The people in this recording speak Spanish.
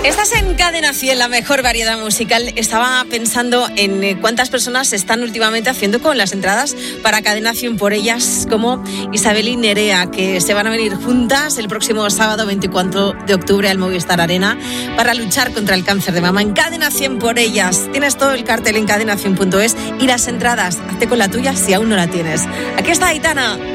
Estás en Cadena 100, la mejor variedad musical. Estaba pensando en cuántas personas se están últimamente haciendo con las entradas para Cadena 100 por ellas, como Isabel y Nerea, que se van a venir juntas el próximo sábado 24 de octubre al Movistar Arena para luchar contra el cáncer de mama. En Cadena 100 por ellas. Tienes todo el cartel en cadena100.es y las entradas. Hazte con la tuya si aún no la tienes. Aquí está Aitana.